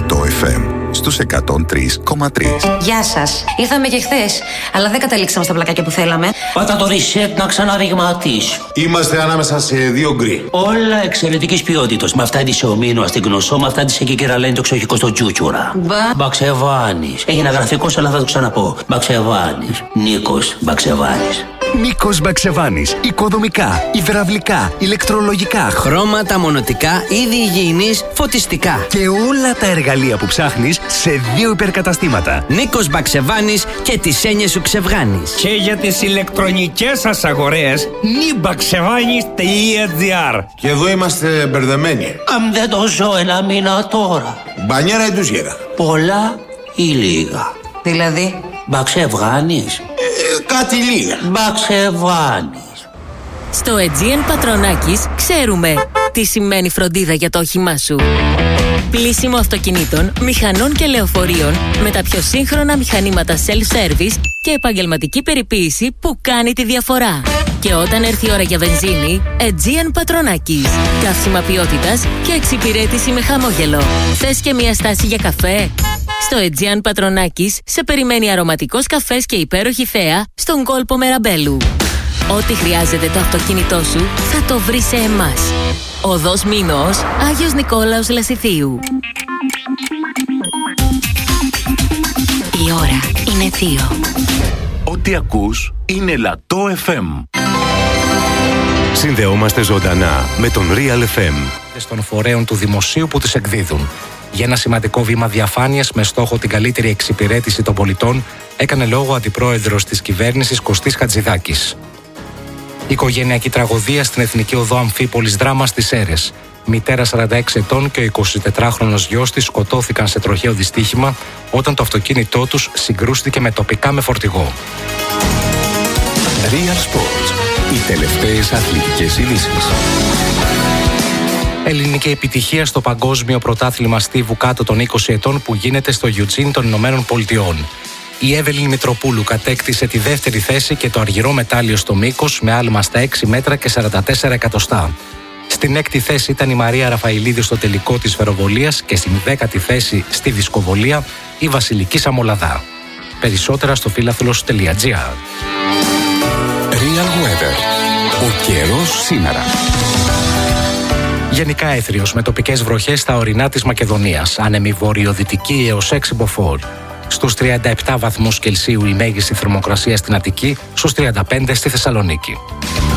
Λατό FM στους 103,3. Γεια σας. Ήρθαμε και χθες, αλλά δεν καταλήξαμε στα πλακάκια που θέλαμε. Πάτα το reset να ξαναριγματίσει. Είμαστε ανάμεσα σε δύο γκρι. Όλα εξαιρετικής ποιότητας. Με αυτά της ομίνου στην Γνωσό, με αυτά της εκεί κεραλένη το εξοχικό στο Τσούτσουρα. Μπαξεβάνης. Έγινε γραφικός, αλλά θα το ξαναπώ. Μπαξεβάνης. Νίκος Μπαξεβάνης. Νίκος Μπαξεβάνης. Οικοδομικά, υδραυλικά, ηλεκτρολογικά, χρώματα, μονοτικά, είδη υγιεινής, φωτιστικά. Και όλα τα εργαλεία που ψάχνεις σε δύο υπερκαταστήματα. Νίκος Μπαξεβάνης και τις έννοιες σου ξεβγάνεις. Και για τις ηλεκτρονικές σας αγορές, nibaxevanis.gr. Και εδώ είμαστε μπερδεμένοι. Αν δεν το ζω ένα μήνα τώρα. Μπανιέρα ή τουζιέρα. Πολλά ή λίγα. Δηλαδή? Μπαξεβάνης. Κάτι λίγα. Μπαξεβάνης. Στο Aegean Πατρονάκης ξέρουμε τι σημαίνει φροντίδα για το όχημά σου. Πλύσιμο αυτοκινήτων, μηχανών και λεωφορείων με τα πιο σύγχρονα μηχανήματα self-service και επαγγελματική περιποίηση που κάνει τη διαφορά. Και όταν έρθει η ώρα για βενζίνη, Aegean Πατρονάκης. Καύσιμα ποιότητας και εξυπηρέτηση με χαμόγελο. Θες και μια στάση για καφέ? Στο Aegean Πατρονάκης σε περιμένει αρωματικός καφές και υπέροχη θέα στον κόλπο Μεραμπέλου. Ό,τι χρειάζεται το αυτοκίνητό σου θα το βρει σε εμάς. Οδός Μήνος, Άγιος Νικόλαος Λασιθίου. Η ώρα είναι 2. Ό,τι ακούς είναι Λατό FM. Συνδεόμαστε ζωντανά με τον Real FM. Των φορέων του δημοσίου που τις εκδίδουν. Για ένα σημαντικό βήμα διαφάνειας με στόχο την καλύτερη εξυπηρέτηση των πολιτών, έκανε λόγο αντιπρόεδρος της κυβέρνησης Κωστής Χατζηδάκης. Οικογενειακή τραγωδία στην Εθνική Οδό Αμφίπολης Δράμα στις Σέρρες. Μητέρα 46 ετών και ο 24χρονος γιος της σκοτώθηκαν σε τροχαίο δυστύχημα όταν το αυτοκίνητό τους συγκρούστηκε με τοπικά με φορτηγό. Real Sports. Οι τελευταίες αθλητικές ειδήσεις. Ελληνική επιτυχία στο παγκόσμιο πρωτάθλημα στίβου κάτω των 20 ετών που γίνεται στο Eugene των Ηνωμένων Πολιτειών. Η Εύελιν Μητροπούλου κατέκτησε τη δεύτερη θέση και το αργυρό μετάλλιο στο μήκος με άλμα στα 6 μέτρα και 44 εκατοστά. Στην έκτη θέση ήταν η Μαρία Ραφαηλίδη στο τελικό της φεροβολίας και στην 10η θέση στη δισκοβολία η Βασιλική Σαμολαδά. Περισσότερα στο φίλαθλος.gr. Real Weather. Ο καιρός σήμερα. Γενικά έθριος με τοπικές βροχές στα ορεινά της Μακεδονίας. Άνεμη βορειοδυτική έως 6 μποφόρ. Στους 37 βαθμούς Κελσίου η μέγιστη θερμοκρασία στην Αττική, στους 35 στη Θεσσαλονίκη.